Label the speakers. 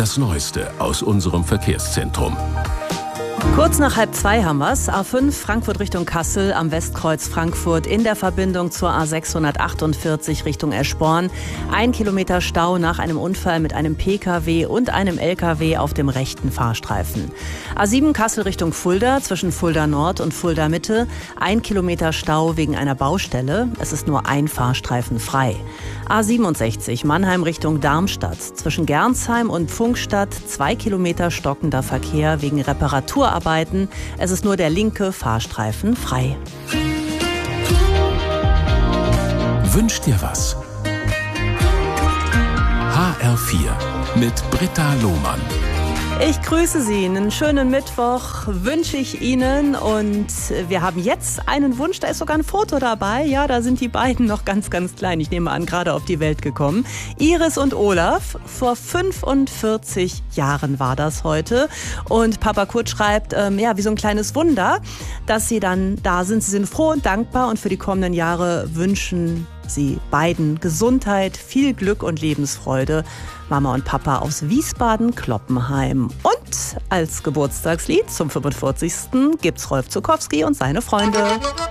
Speaker 1: das Neueste aus unserem Verkehrszentrum.
Speaker 2: Kurz nach 1:30 haben wir's. A5 Frankfurt Richtung Kassel am Westkreuz Frankfurt in der Verbindung zur A648 Richtung Eschborn. 1 Kilometer Stau nach einem Unfall mit einem Pkw und einem Lkw auf dem rechten Fahrstreifen. A7 Kassel Richtung Fulda zwischen Fulda Nord und Fulda Mitte. 1 Kilometer Stau wegen einer Baustelle. Es ist nur ein Fahrstreifen frei. A67 Mannheim Richtung Darmstadt zwischen Gernsheim und Pfungstadt. 2 Kilometer stockender Verkehr wegen Reparaturarbeiten. Es ist nur der linke Fahrstreifen frei.
Speaker 1: Wünsch dir was? HR4 mit Britta Lohmann.
Speaker 2: Ich grüße Sie. Einen schönen Mittwoch wünsche ich Ihnen. Und wir haben jetzt einen Wunsch. Da ist sogar ein Foto dabei. Ja, da sind die beiden noch ganz, ganz klein. Ich nehme an, gerade auf die Welt gekommen. Iris und Olaf. Vor 45 Jahren war das heute. Und Papa Kurt schreibt, wie so ein kleines Wunder, dass Sie dann da sind. Sie sind froh und dankbar. Und für die kommenden Jahre wünschen Sie beiden Gesundheit, viel Glück und Lebensfreude. Mama und Papa aus Wiesbaden-Kloppenheim. Und als Geburtstagslied zum 45. gibt's Rolf Zuckowski und seine Freunde.